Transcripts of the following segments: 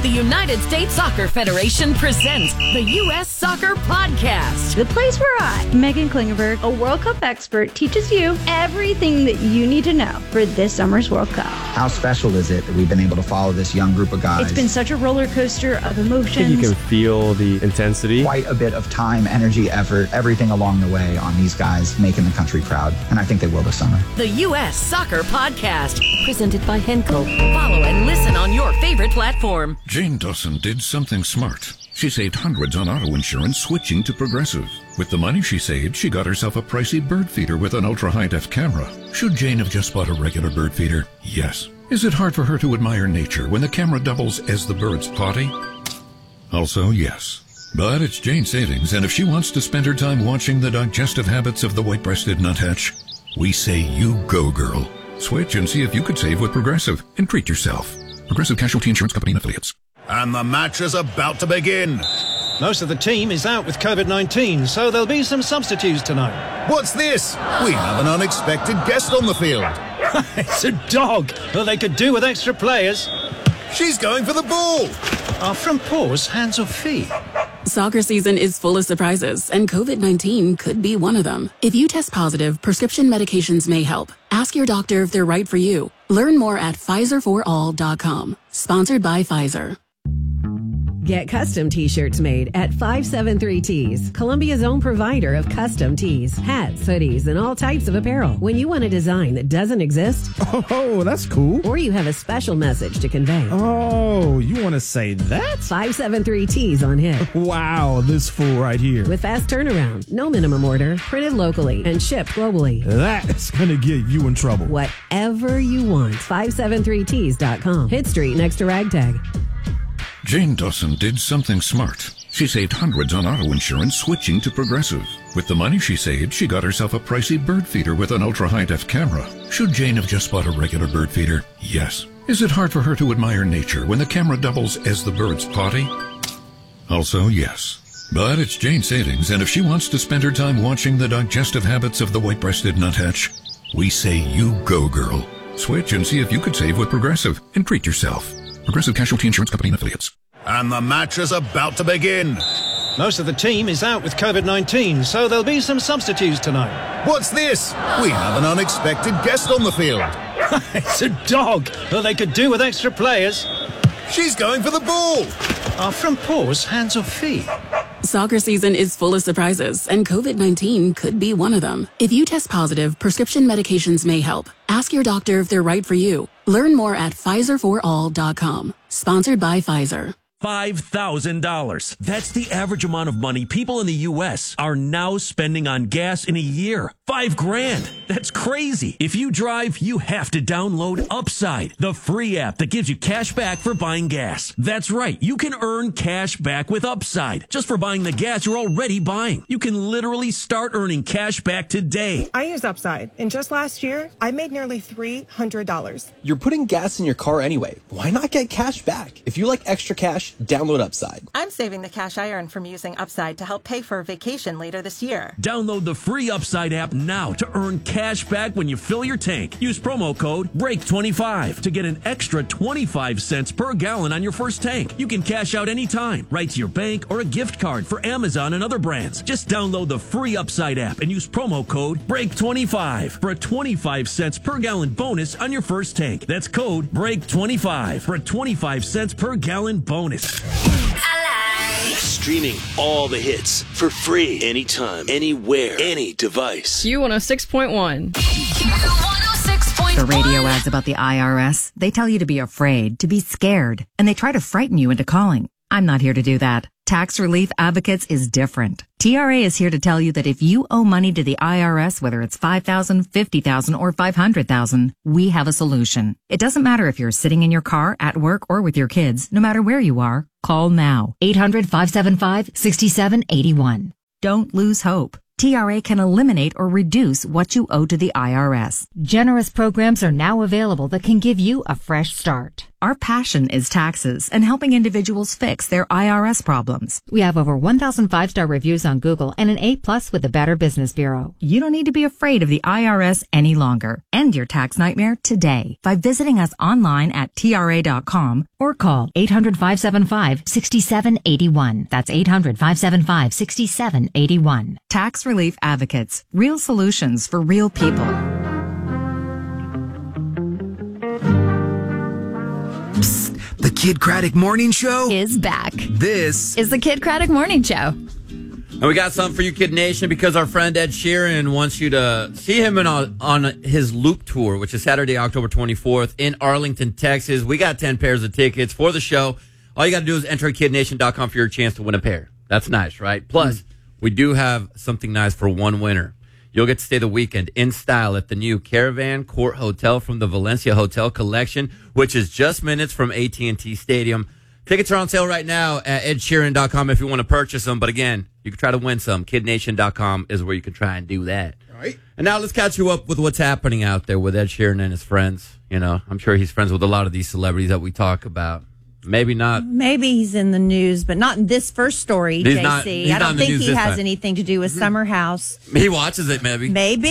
United States Soccer Federation presents the U.S. Soccer Podcast. The place where I, Megan Klingenberg, a World Cup expert, teaches you everything that you need to know for this summer's World Cup. How special is it that we've been able to follow this young group of guys? It's been such a roller coaster of emotions. I think you can feel the intensity. Quite a bit of time, energy, effort, everything along the way on these guys making the country proud. And I think they will this summer. The U.S. Soccer Podcast, presented by Henkel. Follow and listen on your favorite platform. Jane Dawson did something smart. She saved hundreds on auto insurance switching to Progressive. With the money she saved, she got herself a pricey bird feeder with an ultra-high-def camera. Should Jane have just bought a regular bird feeder? Yes. Is it hard for her to admire nature when the camera doubles as the bird's potty? Also, yes. But it's Jane's savings, and if she wants to spend her time watching the digestive habits of the white-breasted nuthatch, we say you go, girl. Switch and see if you could save with Progressive and treat yourself. Progressive Casualty Insurance Company and Affiliates. And the match is about to begin. Most of the team is out with COVID-19, so there'll be some substitutes tonight. What's this? We have an unexpected guest on the field. It's a dog. Well, they could do with extra players. She's going for the ball. Are front paws hands or feet? Soccer season is full of surprises, and COVID-19 could be one of them. If you test positive, prescription medications may help. Ask your doctor if they're right for you. Learn more at PfizerForAll.com. Sponsored by Pfizer. Get custom t-shirts made at 573 Tees, Columbia's own provider of custom tees, hats, hoodies, and all types of apparel. When you want a design that doesn't exist, oh, that's cool. Or you have a special message to convey. Oh, you want to say that? 573 Tees on hit. Wow, this fool right here. With fast turnaround, no minimum order, printed locally, and shipped globally. That's going to get you in trouble. Whatever you want, 573tees.com. Hit Street next to Ragtag. Jane Dawson did something smart. She saved hundreds on auto insurance switching to Progressive. With the money she saved, she got herself a pricey bird feeder with an ultra-high-def camera. Should Jane have just bought a regular bird feeder? Yes. Is it hard for her to admire nature when the camera doubles as the bird's potty? Also, yes. But it's Jane's savings, and if she wants to spend her time watching the digestive habits of the white-breasted nuthatch, we say you go, girl. Switch and see if you could save with Progressive and treat yourself. Progressive Casualty Insurance Company and Affiliates. And the match is about to begin. Most of the team is out with COVID-19, so there'll be some substitutes tonight. What's this? We have an unexpected guest on the field. It's a dog. Well, they could do with extra players. She's going for the ball. Are front paws hands or feet? Soccer season is full of surprises, and COVID-19 could be one of them. If you test positive, prescription medications may help. Ask your doctor if they're right for you. Learn more at PfizerForAll.com. Sponsored by Pfizer. $5,000. That's the average amount of money people in the U.S. are now spending on gas in a year. $5,000. That's crazy. If you drive, you have to download Upside, the free app that gives you cash back for buying gas. That's right. You can earn cash back with Upside just for buying the gas you're already buying. You can literally start earning cash back today. I use Upside, and just last year, I made nearly $300. You're putting gas in your car anyway. Why not get cash back? If you like extra cash, download Upside. I'm saving the cash I earn from using Upside to help pay for a vacation later this year. Download the free Upside app now to earn cash back when you fill your tank. Use promo code BREAK25 to get an extra 25 cents per gallon on your first tank. You can cash out anytime, right to your bank or a gift card for Amazon and other brands. Just download the free Upside app and use promo code BREAK25 for a 25 cents per gallon bonus on your first tank. That's code BREAK25 for a 25 cents per gallon bonus. Streaming all the hits for free anytime, anywhere, any device. Q106.1. The radio ads about the IRS, they tell you to be afraid, to be scared, and they try to frighten you into calling. I'm not here to do that. Tax Relief Advocates is different. TRA is here to tell you that if you owe money to the IRS, whether it's $5,000, $50,000, or $500,000, we have a solution. It doesn't matter if you're sitting in your car, at work, or with your kids. No matter where you are, call now. 800-575-6781. Don't lose hope. TRA can eliminate or reduce what you owe to the IRS. Generous programs are now available that can give you a fresh start. Our passion is taxes and helping individuals fix their IRS problems. We have over 1,000 5-star reviews on Google and an A+ with the Better Business Bureau. You don't need to be afraid of the IRS any longer. End your tax nightmare today by visiting us online at TRA.com or call 800-575-6781. That's 800-575-6781. Tax Relief Advocates. Real solutions for real people. The Kid Craddock Morning Show is back. This is the Kid Craddock Morning Show. And we got something for you, Kid Nation, because our friend Ed Sheeran wants you to see him on his Loop Tour, which is Saturday, October 24th in Arlington, Texas. We got 10 pairs of tickets for the show. All you got to do is enter at kidnation.com for your chance to win a pair. That's nice, right? Plus, we do have something nice for one winner. You'll get to stay the weekend in style at the new Caravan Court Hotel from the Valencia Hotel Collection, which is just minutes from AT&T Stadium. Tickets are on sale right now at edsheeran.com if you want to purchase them. But again, you can try to win some. Kidnation.com is where you can try and do that. All right. And now let's catch you up with what's happening out there with Ed Sheeran and his friends. You know, I'm sure he's friends with a lot of these celebrities that we talk about. Maybe not. Maybe he's in the news, but not in this first story, He's JC. not I don't think he has time. anything to do with Summer House. He watches it, maybe.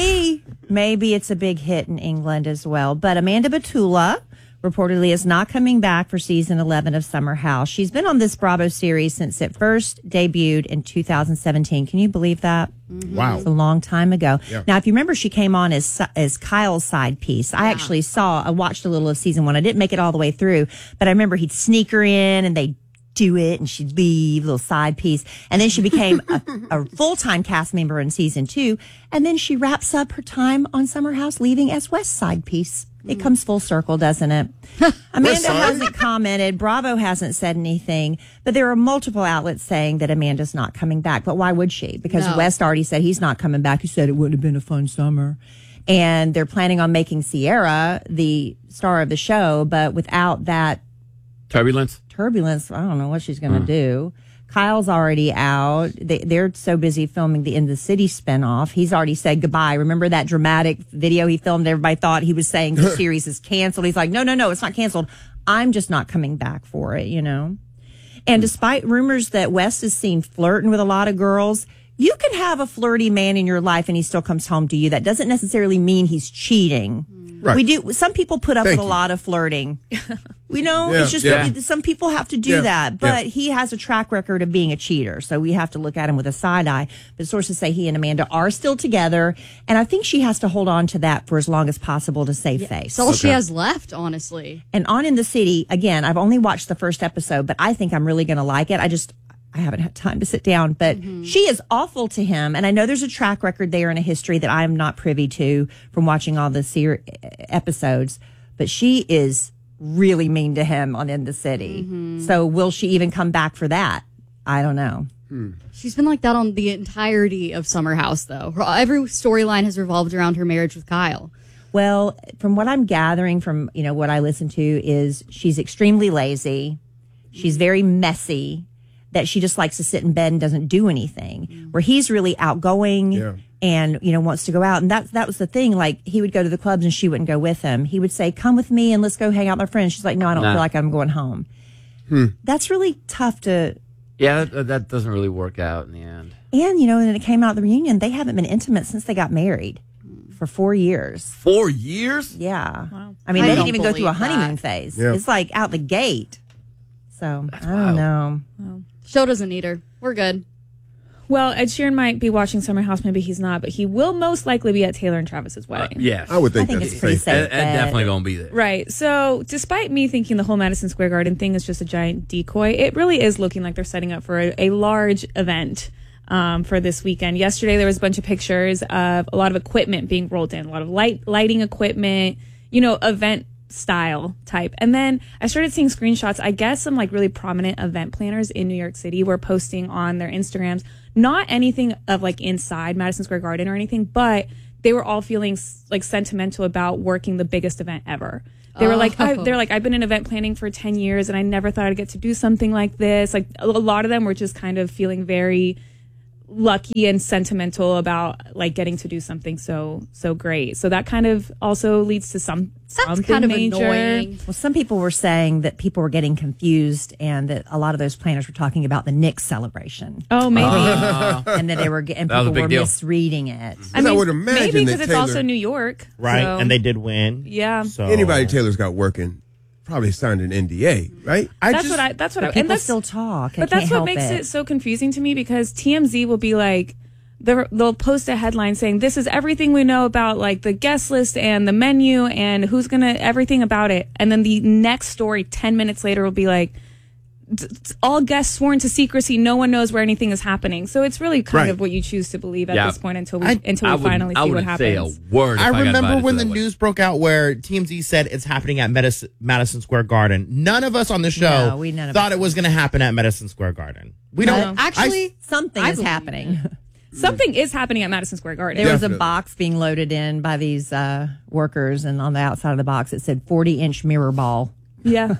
Maybe it's a big hit in England as well. But Amanda Batula reportedly is not coming back for season 11 of Summer House. She's been on this Bravo series since it first debuted in 2017. Can you believe that? Wow. It's a long time ago. Yeah. Now, if you remember, she came on as Kyle's side piece. I watched a little of season 1. I didn't make it all the way through, but I remember he'd sneak her in and they'd do it and she'd leave, little side piece. And then she became a full-time cast member in season 2. And then she wraps up her time on Summer House leaving as West side piece. It comes full circle, doesn't it? Amanda hasn't commented. Bravo hasn't said anything. But there are multiple outlets saying that Amanda's not coming back. But why would she? Because West already said he's not coming back. He said it wouldn't have been a fun summer. And they're planning on making Sierra the star of the show. But without that Turbulence, I don't know what she's going to do. Kyle's already out. They're so busy filming the In the City spinoff. He's already said goodbye. Remember that dramatic video he filmed? Everybody thought he was saying the series is canceled. He's like, no, it's not canceled. I'm just not coming back for it, you know? And despite rumors that West is seen flirting with a lot of girls, you can have a flirty man in your life and he still comes home to you. That doesn't necessarily mean he's cheating. Right. Some people put up with a lot of flirting. It's just some people have to do that. But he has a track record of being a cheater, so we have to look at him with a side eye. But sources say he and Amanda are still together, and I think she has to hold on to that for as long as possible to save face. That's all she has left, honestly. And on In the City, again, I've only watched the first episode, but I think I'm really going to like it. I haven't had time to sit down, but she is awful to him. And I know there's a track record there and a history that I'm not privy to from watching all the episodes, but she is really mean to him on In the City. So will she even come back for that? I don't know. She's been like that on the entirety of Summer House, though. Every storyline has revolved around her marriage with Kyle. Well, from what I'm gathering from, what I listen to is she's extremely lazy. She's very messy. That she just likes to sit in bed and doesn't do anything. Where he's really outgoing and, wants to go out. And that was the thing. Like, he would go to the clubs and she wouldn't go with him. He would say, come with me and let's go hang out with my friends. She's like, no, I don't feel like I'm going home. That's really tough to... Yeah, that doesn't really work out in the end. And, when it came out of the reunion, they haven't been intimate since they got married for 4 years. 4 years? Yeah. Wow. I mean, they didn't even go through a honeymoon phase. Yeah. It's like out the gate. So, I don't know. Wow. Show doesn't need her. We're good. Well, Ed Sheeran might be watching Summer House. Maybe he's not, but he will most likely be at Taylor and Travis's wedding. Yes. I would think it's pretty safe. Ed definitely going to be there. Right. So despite me thinking the whole Madison Square Garden thing is just a giant decoy, it really is looking like they're setting up for a large event for this weekend. Yesterday, there was a bunch of pictures of a lot of equipment being rolled in, a lot of lighting equipment, event style type. And then I started seeing screenshots. I guess some really prominent event planners in New York City were posting on their Instagrams, not anything of inside Madison Square Garden or anything, but they were all feeling sentimental about working the biggest event ever. They were I've been in event planning for 10 years and I never thought I'd get to do something like this. A lot of them were just kind of feeling very lucky and sentimental about getting to do something so great. So that kind of also leads to some That's kind of annoying. Well, some people were saying that people were getting confused and that a lot of those planners were talking about the Knicks celebration. Oh, maybe. And that they were and That was a people big were deal. misreading it. I mean, would imagine maybe because that it's Taylor- also New York. Right, so- and they did win. Yeah. So Anybody Taylor's got working probably signed an NDA, right? That's what I But and people that's still talk. But that's what makes it so confusing to me because TMZ will be like, they'll post a headline saying, this is everything we know about like the guest list and the menu and who's going to, everything about it. And then the next story 10 minutes later will be like, all guests sworn to secrecy. No one knows where anything is happening. So it's really kind of what you choose to believe at this point until we finally see what happens. Say a word. I if remember got when the invited to that news broke out where TMZ said it's happening at Madison Square Garden. None of us on the show none of thought us it was going to happen at Madison Square Garden. We don't actually. Something I is believe happening. Something is happening at Madison Square Garden. There was a box being loaded in by these workers, and on the outside of the box it said 40-inch mirror ball. Yeah.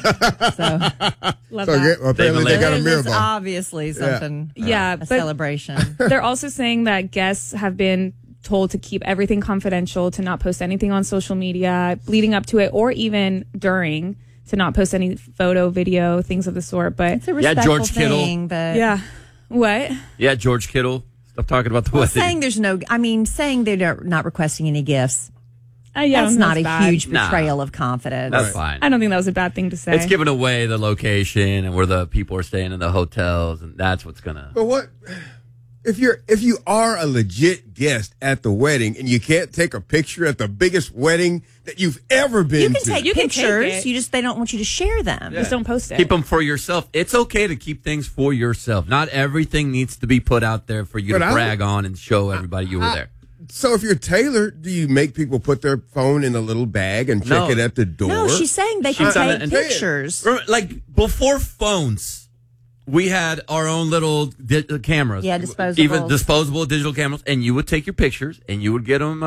So Love So that. apparently they got a mirror It's ball. obviously something. Yeah, a but celebration. They're also saying that guests have been told to keep everything confidential, to not post anything on social media leading up to it, or even during, to not post any photo, video, things of the sort. But It's a respectful George Kittle. thing, but yeah, what? Yeah, George Kittle. Stop talking about the well, wedding. saying they're not requesting any gifts. Yeah, That's not a bad. huge Nah. betrayal of confidence. That's fine. I don't think that was a bad thing to say. It's giving away the location and where the people are staying in the hotels, and that's what's gonna. But what if you are a legit guest at the wedding and you can't take a picture at the biggest wedding that you've ever been You can to? take You can take pictures. it. They don't want you to share them. Just don't post it. Keep them for yourself. It's okay to keep things for yourself. Not everything needs to be put out there for you to brag on and show everybody you were there. So if you're Taylor, do you make people put their phone in a little bag and check No. it at the door? No, she's saying they can take pictures. Like before phones, we had our own little cameras. Yeah, disposables. Even disposable digital cameras. And you would take your pictures and you would get them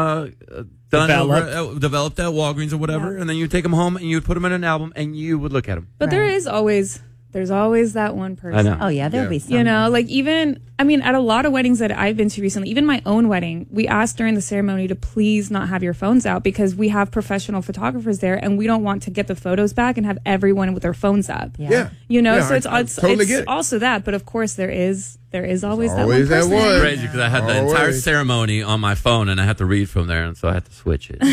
developed at Walgreens or whatever. And then you would take them home and you would put them in an album and you would look at them. But there's always that one person. I know. Oh yeah, there'll be some. You know, like even, I mean, at a lot of weddings that I've been to recently, even my own wedding, we asked during the ceremony to please not have your phones out because we have professional photographers there and we don't want to get the photos back and have everyone with their phones up. Yeah. You know, Yeah, so I it's totally get it. also that, but of course there is always that one always that person. one. Crazy because I had the entire Always. ceremony on my phone and I had to read from there, and so I had to switch it.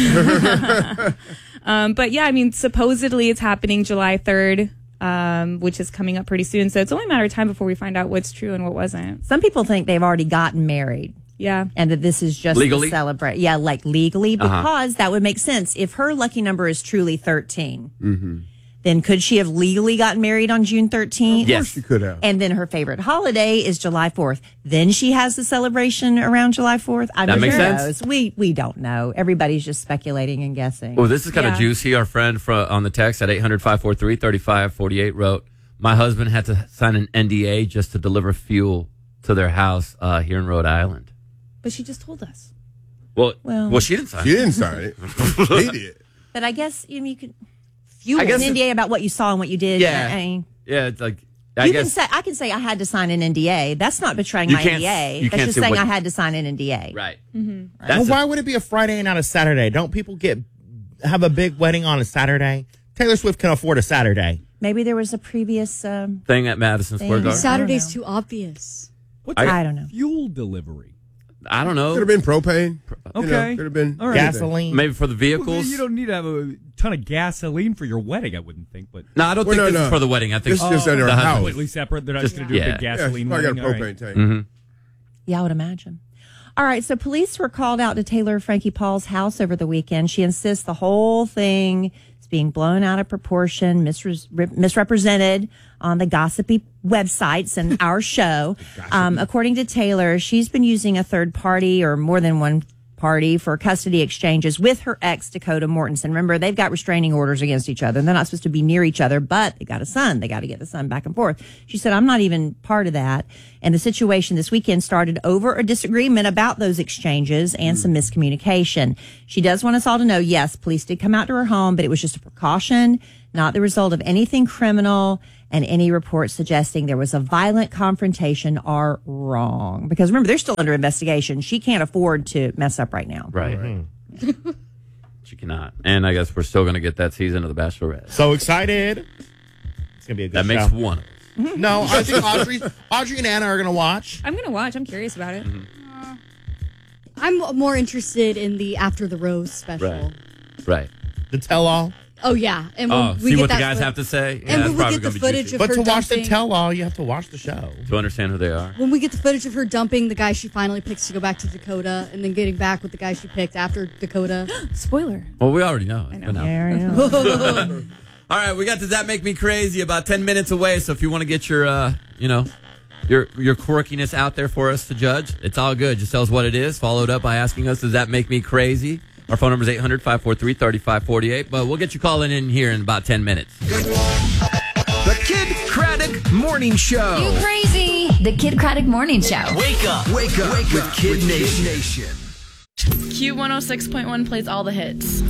But yeah, I mean, supposedly it's happening July 3rd. Which is coming up pretty soon. So it's only a matter of time before we find out what's true and what wasn't. Some people think they've already gotten married. Yeah. And that this is just Legally? to celebrate. Yeah, like legally, because that would make sense. If her lucky number is truly 13, then could she have legally gotten married on June 13th? Of course she could have. And then her favorite holiday is July 4th. Then she has the celebration around July 4th. I That mean, makes who sense. knows? We don't know. Everybody's just speculating and guessing. Well, this is kind of Yeah. juicy. Our friend on the text at 800-543-3548 wrote, my husband had to sign an NDA just to deliver fuel to their house here in Rhode Island. But she just told us. Well, Well- she didn't sign She it. didn't sign it. He did. But I guess you could fuel I an guess NDA about what you saw and what you did. Yeah. I mean, Yeah, it's like, I can say I had to sign an NDA. That's not betraying You my can't- NDA. you That's can't just say saying what- I had to sign an NDA. Right. Mm-hmm. Well, why would it be a Friday and not a Saturday? Don't people have a big wedding on a Saturday? Taylor Swift can afford a Saturday. Maybe there was a previous. Thing at Madison Square Thing. Garden. Saturday's too obvious. I don't know. Fuel delivery. I don't know. Could have been propane. Okay. Could have been All right. Gasoline. Maybe for the vehicles. Well, you don't need to have a ton of gasoline for your wedding, I wouldn't think. But No, I don't think this is for the wedding. I think This is just at her the house. husband- completely separate. They're not just going to do a big gasoline I got a wedding. All propane right. tank. Mhm. Yeah, I would imagine. All right, so police were called out to Taylor Frankie Paul's house over the weekend. She insists the whole thing is being blown out of proportion, misrepresented on the gossipy websites and our show. According to Taylor, she's been using a third party or more than one party for custody exchanges with her ex, Dakota Mortensen. Remember, they've got restraining orders against each other. They're not supposed to be near each other, but they got a son. They got to get the son back and forth. She said, I'm not even part of that. And the situation this weekend started over a disagreement about those exchanges and some miscommunication. She does want us all to know, yes, police did come out to her home, but it was just a precaution, not the result of anything criminal, and any reports suggesting there was a violent confrontation are wrong. Because remember, they're still under investigation. She can't afford to mess up right now. Right. But you cannot. And I guess we're still going to get that season of The Bachelorette. So excited. It's going to be a good That show. makes one. No, I think Audrey and Anna are going to watch. I'm going to watch. I'm curious about it. I'm more interested in the After the Rose special. Right. The tell-all. Oh, yeah. And when we see get what the that guys have to say? And when we get the footage of But her to watch the dumping- tell-all, you have to watch the show. To understand who they are. When we get the footage of her dumping the guy she finally picks to go back to Dakota and then getting back with the guy she picked after Dakota. Spoiler. Well, we already know. I know. All right, we got Does That Make Me Crazy about 10 minutes away. So if you want to get your, your quirkiness out there for us to judge, it's all good. Just tell us what it is. Followed up by asking us, does that make me crazy? Our phone number is 800-543-3548. But we'll get you calling in here in about 10 minutes. The Kid Craddock Morning Show. You crazy. The Kid Craddock Morning Show. Wake up with Kid Nation. Q106.1 plays all the hits.